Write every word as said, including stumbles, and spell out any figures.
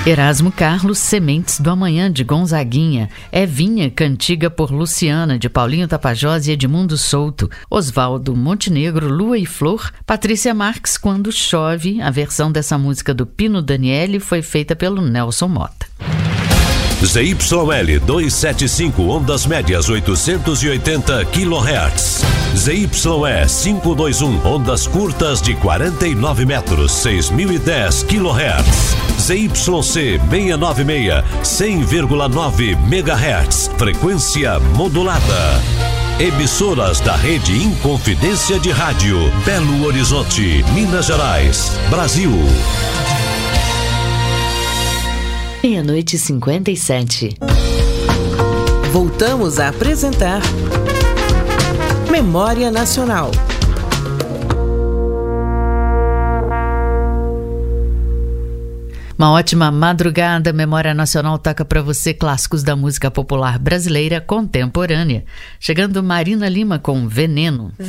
Erasmo Carlos, Sementes do Amanhã, de Gonzaguinha. Evinha, Cantiga por Luciana, de Paulinho Tapajós e Edmundo Souto. Oswaldo Montenegro, Lua e Flor. Patrícia Marques, Quando Chove. A versão dessa música do Pino Daniele foi feita pelo Nelson Mota. Z Y L duzentos e setenta e cinco, ondas médias oitocentos e oitenta quilohertz. Z Y E quinhentos e vinte e um, ondas curtas de quarenta e nove metros, seis mil e dez quilohertz. Z Y C seiscentos e noventa e seis, cem vírgula nove megahertz, frequência modulada. Emissoras da rede Inconfidência de Rádio, Belo Horizonte, Minas Gerais, Brasil. Meia-noite e cinquenta e sete. Voltamos a apresentar Memória Nacional. Uma ótima madrugada. Memória Nacional toca para você clássicos da música popular brasileira contemporânea. Chegando Marina Lima com Veneno.